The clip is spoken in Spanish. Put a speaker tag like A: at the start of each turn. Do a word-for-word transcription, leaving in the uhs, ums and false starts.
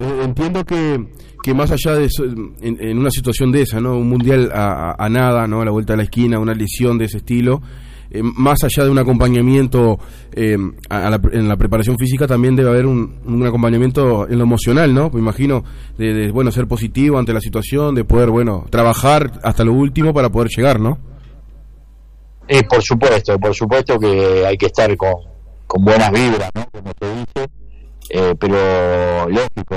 A: Eh, entiendo que, que más allá de eso, en, en una situación de esa, ¿no? Un mundial a, a, a nada, ¿no? A la vuelta de la esquina, una lesión de ese estilo, eh, más allá de un acompañamiento eh, a la, en la preparación física, también debe haber un, un acompañamiento en lo emocional, ¿no? Me imagino de, de, bueno, ser positivo ante la situación, de poder, bueno, trabajar hasta lo último para poder llegar, ¿no?
B: Eh, por supuesto, por supuesto que hay que estar con, con buenas vibras, ¿no? Como te dice, eh, pero lógico,